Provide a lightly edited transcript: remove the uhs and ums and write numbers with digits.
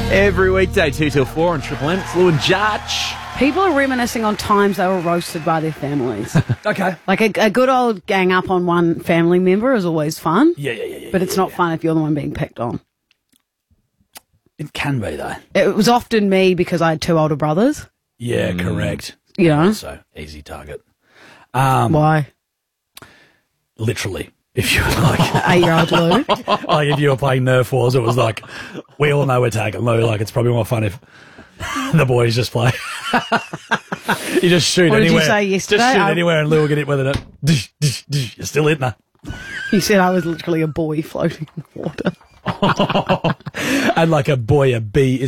Every weekday, 2 till 4 on Triple M. It's Lou and Judge. People are reminiscing on times they were roasted by their families. Okay. Like a good old gang up on one family member is always fun. Yeah. But it's not fun if you're the one being picked on. It can be, though. It was often me because I had two older brothers. Yeah, correct. You know? So, easy target. Why? Literally. If you were like... 8-year-old Lou. Like, if you were playing Nerf Wars, it was like, we all know we're tagging Lou. Like, it's probably more fun if the boys just play. You just shoot What did anywhere. you say yesterday? Just shoot anywhere and Lou will get hit with it. You're still hitting her. You said I was literally a buoy floating in the water. And like a bee is